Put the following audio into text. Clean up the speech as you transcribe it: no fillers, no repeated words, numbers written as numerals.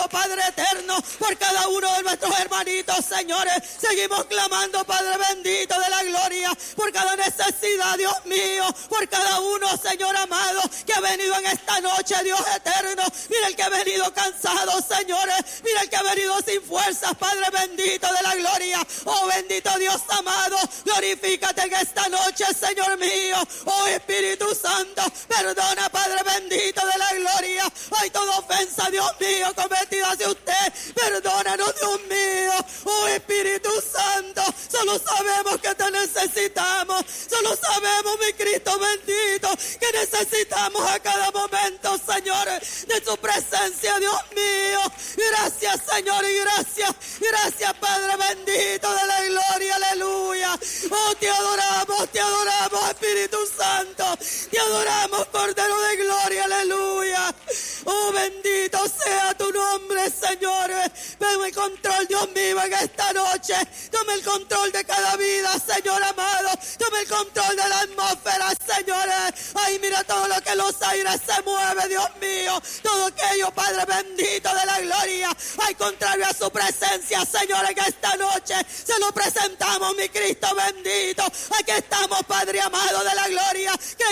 Padre eterno, por cada uno de nuestros hermanitos, señores. Seguimos clamando, Padre bendito de la gloria, por cada necesidad, Dios mío, por cada uno, Señor amado, que ha venido en esta noche, Dios eterno. Mira el que ha venido cansado, señores. Mira el que ha venido sin fuerzas, Padre bendito de la gloria. Oh, bendito Dios amado, glorifícate en esta noche, Señor mío. Oh, Espíritu Santo, perdona, Padre bendito de la gloria. Hay toda ofensa, Dios mío, cometida hacia usted. Perdónanos, Dios mío. Oh, Espíritu Santo, solo sabemos que te necesitamos. Solo sabemos, mi Cristo bendito, que necesitamos a cada momento, Señor, de su presencia, Dios mío. Gracias, Señor, y gracias. Gracias, Padre bendito de la gloria, aleluya. Oh, te adoramos, Espíritu Santo. Te adoramos, Cordero de gloria, aleluya. Oh, bendito sea tu nombre, Señor. Ven el control, Dios mío, en esta noche. Toma el control de cada vida, Señor amado. Toma el control de la atmósfera, señores. Ay, mira todo lo que los aires se mueve, Dios mío. Todo aquello, Padre bendito de la gloria. Ay, contrario a su presencia, Señor, en esta noche. Se lo presentamos, mi Cristo bendito. Aquí estamos, Padre amado de